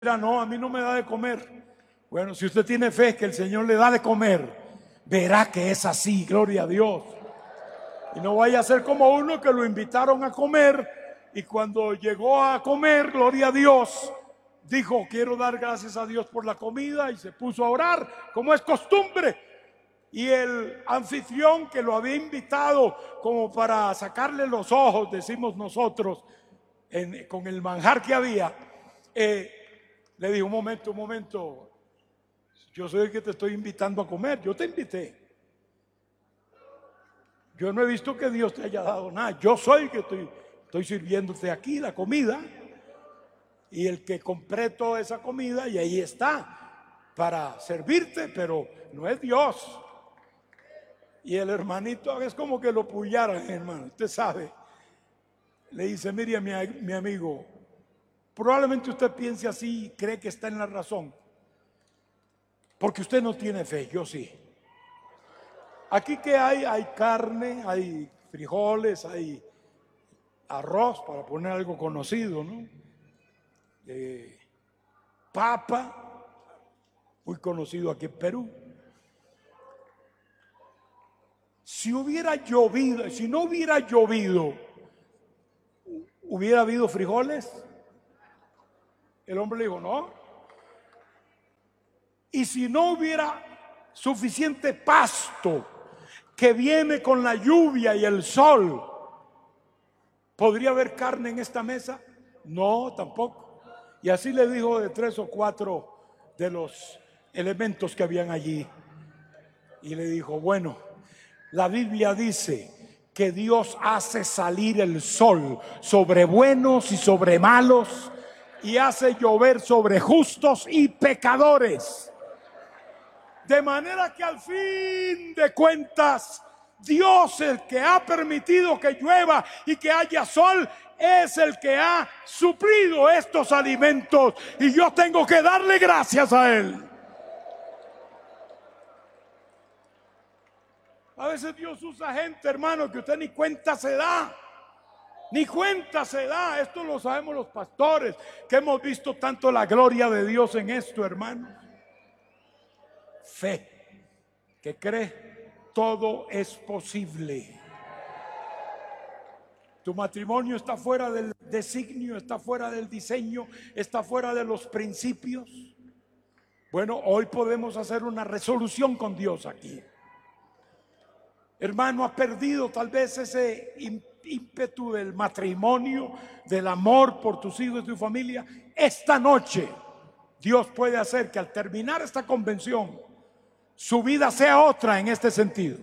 Mira, no, a mí no me da de comer. Bueno, si usted tiene fe que el Señor le da de comer, verá que es así, gloria a Dios. Y no vaya a ser como uno que lo invitaron a comer y cuando llegó a comer, gloria a Dios, dijo: quiero dar gracias a Dios por la comida, y se puso a orar como es costumbre. Y el anfitrión que lo había invitado como para sacarle los ojos, decimos nosotros, con el manjar que había, le dijo: un momento, yo soy el que te estoy invitando a comer, yo te invité. Yo no he visto que Dios te haya dado nada, yo soy el que estoy sirviéndote aquí la comida, y el que compré toda esa comida, y ahí está, para servirte, pero no es Dios. Y el hermanito es como que lo pullaran, hermano, usted sabe. Le dice: mire, mi amigo, probablemente usted piense así y cree que está en la razón, porque usted no tiene fe, yo sí. Aquí que hay carne, hay frijoles, hay arroz, para poner algo conocido, ¿no? Papa, muy conocido aquí en Perú. Si hubiera llovido, si no hubiera llovido, ¿hubiera habido frijoles? El hombre le dijo: no. Y si no hubiera suficiente pasto que viene con la lluvia y el sol, ¿podría haber carne en esta mesa? No, tampoco. Y así le dijo de 3 o 4 de los elementos que habían allí. Y le dijo: bueno, la Biblia dice que Dios hace salir el sol sobre buenos y sobre malos, y hace llover sobre justos y pecadores. De manera que al fin de cuentas, Dios, el que ha permitido que llueva y que haya sol, es el que ha suplido estos alimentos, y yo tengo que darle gracias a Él. A veces Dios usa gente, hermano, que usted ni cuenta se da. Ni cuenta se da. Esto lo sabemos los pastores, que hemos visto tanto la gloria de Dios en esto, hermano. Fe que cree, todo es posible. Tu matrimonio está fuera del designio, está fuera del diseño, está fuera de los principios. Bueno, hoy podemos hacer una resolución con Dios aquí. Hermano, ha perdido tal vez ese ímpetu del matrimonio, del amor por tus hijos y tu familia. Esta noche Dios puede hacer que al terminar esta convención su vida sea otra en este sentido.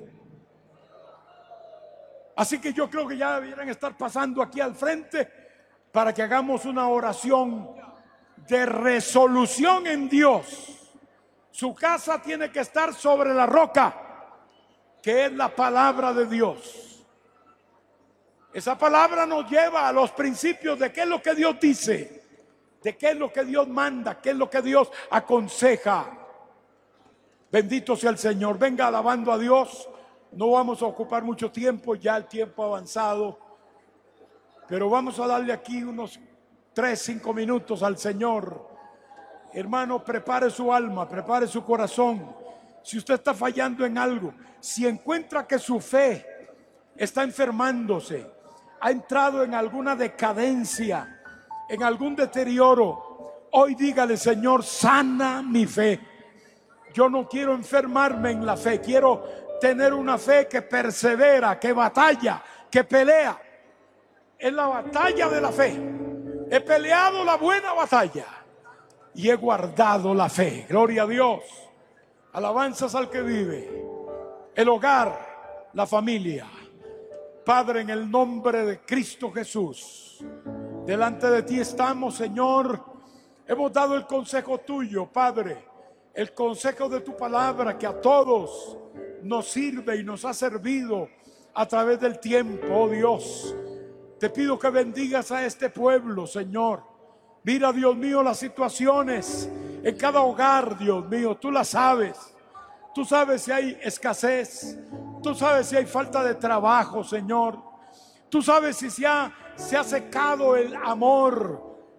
Así que yo creo que ya debieran estar pasando aquí al frente para que hagamos una oración de resolución en Dios. Su casa tiene que estar sobre la roca, que es la palabra de Dios. Esa palabra nos lleva a los principios de qué es lo que Dios dice, de qué es lo que Dios manda, qué es lo que Dios aconseja. Bendito sea el Señor. Venga alabando a Dios. No vamos a ocupar mucho tiempo, ya el tiempo ha avanzado, pero vamos a darle aquí unos 3-5 minutos al Señor. Hermano, prepare su alma, prepare su corazón. Si usted está fallando en algo, si encuentra que su fe está enfermándose, ha entrado en alguna decadencia, en algún deterioro, hoy dígale: Señor, sana mi fe. Yo no quiero enfermarme en la fe, quiero tener una fe que persevera, que batalla, que pelea. Es la batalla de la fe. He peleado la buena batalla y he guardado la fe. Gloria a Dios. Alabanzas al que vive. El hogar, la familia. Padre, en el nombre de Cristo Jesús, delante de ti estamos, Señor. Hemos dado el consejo tuyo, Padre, el consejo de tu palabra, que a todos nos sirve y nos ha servido a través del tiempo. Oh Dios, te pido que bendigas a este pueblo, Señor. Mira, Dios mío, las situaciones en cada hogar, Dios mío, tú las sabes. Tú sabes si hay escasez, tú sabes si hay falta de trabajo, Señor. Tú sabes si se ha secado el amor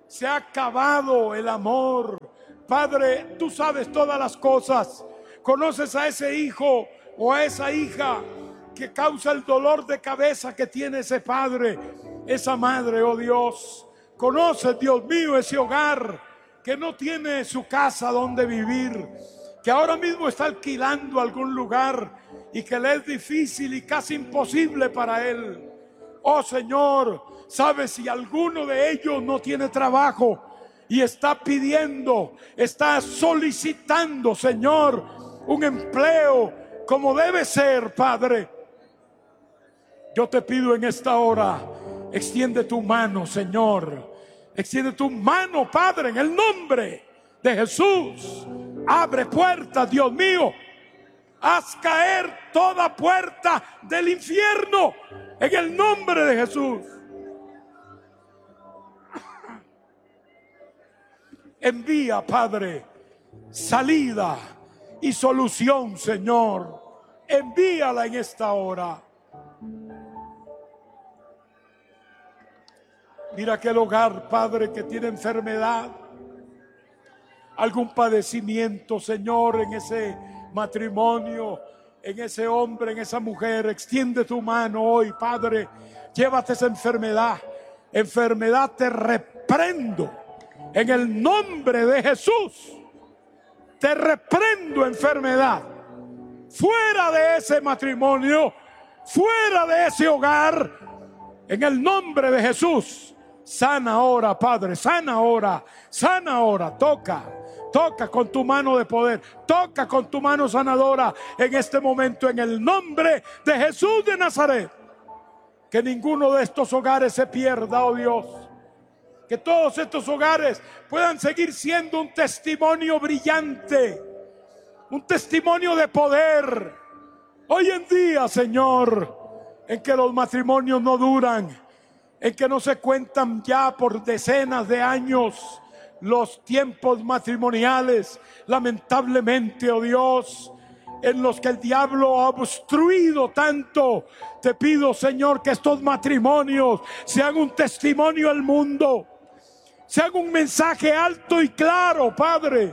Se ha acabado el amor. Padre, tú sabes todas las cosas. Conoces a ese hijo o a esa hija que causa el dolor de cabeza que tiene ese padre, esa madre, oh Dios. Conoces, Dios mío, ese hogar que no tiene su casa donde vivir, que ahora mismo está alquilando algún lugar y que le es difícil y casi imposible para él. Oh Señor, sabes si alguno de ellos no tiene trabajo y está pidiendo, está solicitando, Señor, un empleo como debe ser, Padre. Yo te pido en esta hora, extiende tu mano, Señor. Extiende tu mano, Padre, en el nombre de Jesús. Abre puertas, Dios mío. Haz caer toda puerta del infierno en el nombre de Jesús. Envía, Padre, salida y solución, Señor. Envíala en esta hora. Mira aquel hogar, Padre, que tiene enfermedad, algún padecimiento, Señor, en ese matrimonio, en ese hombre, en esa mujer. Extiende tu mano hoy, Padre. Llévate esa enfermedad. Enfermedad, te reprendo en el nombre de Jesús. Te reprendo, enfermedad. Fuera de ese matrimonio, fuera de ese hogar, en el nombre de Jesús. Sana ahora, Padre, sana ahora, sana ahora. Toca con tu mano de poder, toca con tu mano sanadora en este momento, en el nombre de Jesús de Nazaret. Que ninguno de estos hogares se pierda, oh Dios. Que todos estos hogares puedan seguir siendo un testimonio brillante, un testimonio de poder. Hoy en día, Señor, en que los matrimonios no duran, en que no se cuentan ya por decenas de años los tiempos matrimoniales, lamentablemente, oh Dios, en los que el diablo ha obstruido tanto. Te pido, Señor, que estos matrimonios sean un testimonio al mundo, sean un mensaje alto y claro, Padre,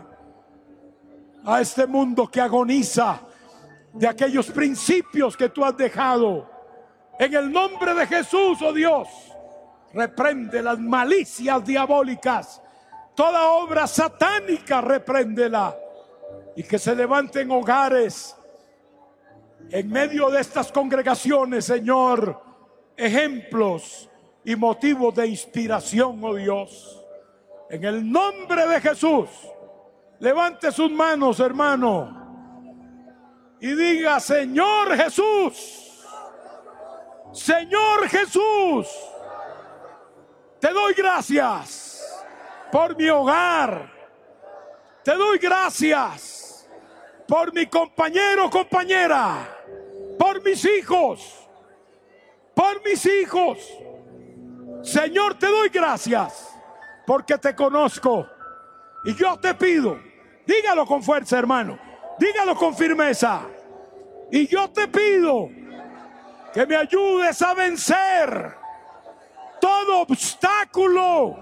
a este mundo que agoniza de aquellos principios que tú has dejado. En el nombre de Jesús, oh Dios, reprende las malicias diabólicas, toda obra satánica, repréndela, y que se levanten hogares en medio de estas congregaciones, Señor, ejemplos y motivos de inspiración, oh Dios. En el nombre de Jesús, levante sus manos, hermano, y diga: Señor Jesús, Señor Jesús, te doy gracias por mi hogar. Te doy gracias por mi compañero, compañera, por mis hijos, por mis hijos. Señor, te doy gracias porque te conozco. Y yo te pido, dígalo con fuerza, hermano, dígalo con firmeza. Y yo te pido que me ayudes a vencer todo obstáculo,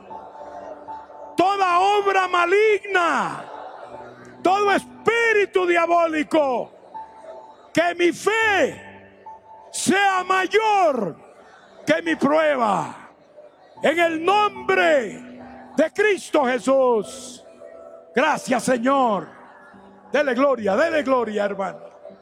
toda obra maligna, todo espíritu diabólico. Que mi fe sea mayor que mi prueba. En el nombre de Cristo Jesús. Gracias, Señor. Dele gloria, hermano.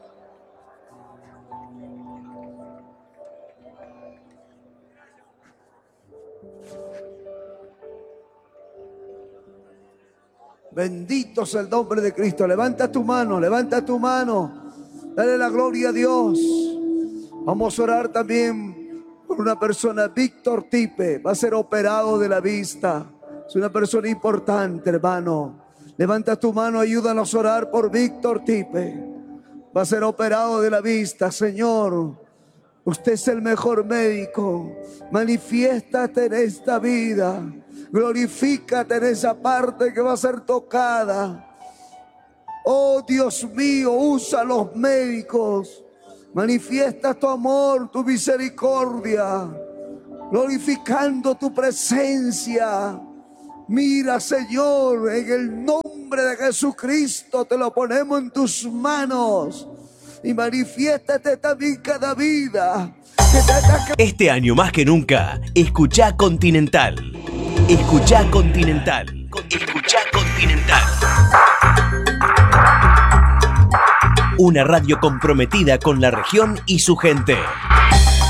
Bendito sea el nombre de Cristo. Levanta tu mano, levanta tu mano. Dale la gloria a Dios. Vamos a orar también por una persona, Víctor Tipe. Va a ser operado de la vista. Es una persona importante, hermano. Levanta tu mano, ayúdanos a orar por Víctor Tipe. Va a ser operado de la vista. Señor, usted es el mejor médico. Manifiéstate en esta vida. Glorifícate en esa parte que va a ser tocada. Oh Dios mío, usa los médicos. Manifiesta tu amor, tu misericordia, glorificando tu presencia. Mira, Señor, en el nombre de Jesucristo te lo ponemos en tus manos. Y manifiéstate también cada vida. Este año más que nunca, escuchá Continental. Escuchá Continental. Escuchá Continental. Una radio comprometida con la región y su gente.